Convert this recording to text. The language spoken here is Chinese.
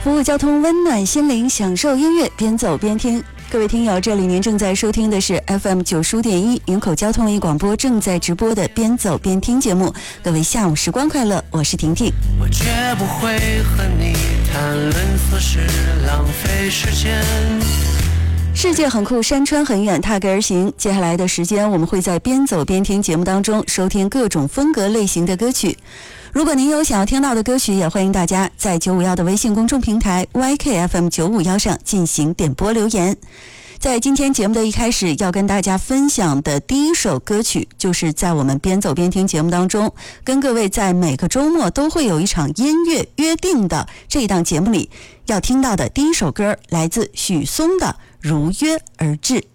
服务交通，温暖心灵，享受音乐，边走边听。各位听友，这里您正在收听的是 FM95.1云口交通文艺广播正在直播的边走边听节目。各位下午时光快乐，我是婷婷。 我绝不会和你谈论琐事，浪费时间。 世界很酷，山川很远，踏歌而行。接下来的时间，我们会在边走边听节目当中收听各种风格类型的歌曲。如果您有想要听到的歌曲，也欢迎大家在951的微信公众平台 YKFM951 上进行点播留言。在今天节目的一开始，要跟大家分享的第一首歌曲，就是在我们边走边听节目当中，跟各位在每个周末都会有一场音乐约定的这一档节目里要听到的第一首歌，来自许嵩的《如约而至》。